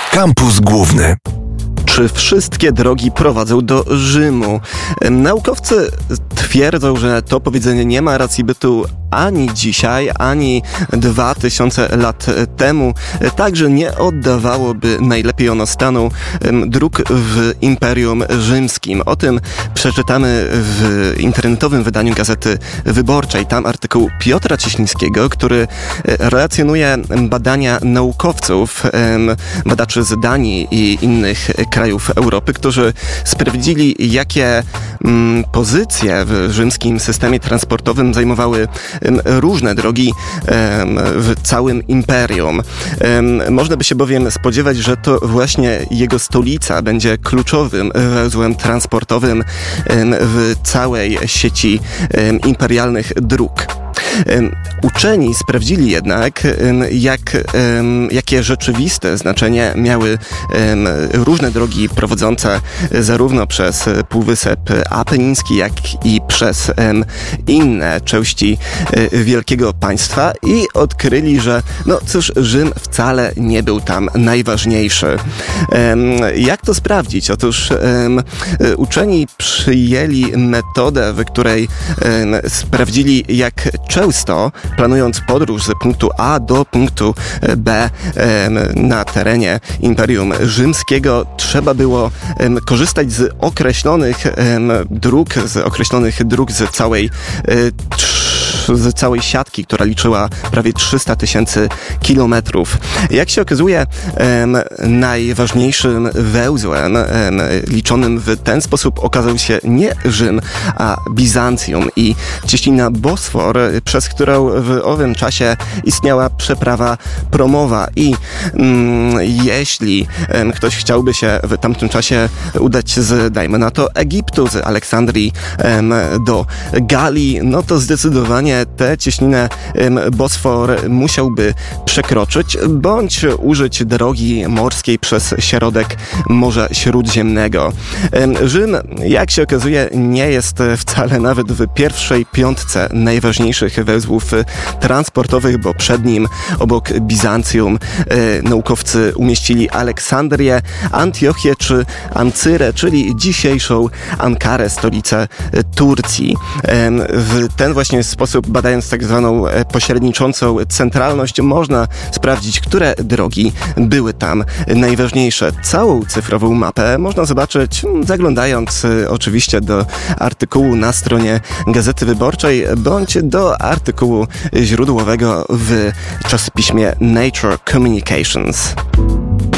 Kampus Główny. Czy wszystkie drogi prowadzą do Rzymu? Naukowcy twierdzą, że to powiedzenie nie ma racji bytu ani dzisiaj, ani 2000 lat temu. Także nie oddawałoby najlepiej ono stanu dróg w Imperium Rzymskim. O tym przeczytamy w internetowym wydaniu Gazety Wyborczej. Tam artykuł Piotra Cieślińskiego, który relacjonuje badania naukowców, badaczy z Danii i innych krajów Europy, którzy sprawdzili, jakie pozycje w rzymskim systemie transportowym zajmowały różne drogi w całym imperium. Można by się bowiem spodziewać, że to właśnie jego stolica będzie kluczowym węzłem transportowym w całej sieci imperialnych dróg. Uczeni sprawdzili jednak, jakie rzeczywiste znaczenie miały różne drogi prowadzące zarówno przez Półwysep Apeniński, jak i przez inne części wielkiego państwa i odkryli, że Rzym wcale nie był tam najważniejszy. Jak to sprawdzić? Otóż uczeni przyjęli metodę, w której sprawdzili, jak często, planując podróż z punktu A do punktu B na terenie Imperium Rzymskiego, trzeba było korzystać z określonych dróg z całej siatki, która liczyła prawie 300 000 kilometrów. Jak się okazuje, najważniejszym węzłem liczonym w ten sposób okazał się nie Rzym, a Bizancjum i cieśnina Bosfor, przez którą w owym czasie istniała przeprawa promowa. I jeśli ktoś chciałby się w tamtym czasie udać dajmy na to, Egiptu, z Aleksandrii do Galii, to zdecydowanie tę cieśninę Bosfor musiałby przekroczyć, bądź użyć drogi morskiej przez środek Morza Śródziemnego. Rzym, jak się okazuje, nie jest wcale nawet w pierwszej piątce najważniejszych węzłów transportowych, bo przed nim, obok Bizancjum, naukowcy umieścili Aleksandrię, Antiochię czy Ancyrę, czyli dzisiejszą Ankarę, stolicę Turcji. W ten właśnie sposób, badając tak zwaną pośredniczącą centralność, można sprawdzić, które drogi były tam najważniejsze. Całą cyfrową mapę można zobaczyć, zaglądając oczywiście do artykułu na stronie Gazety Wyborczej, bądź do artykułu źródłowego w czasopiśmie Nature Communications.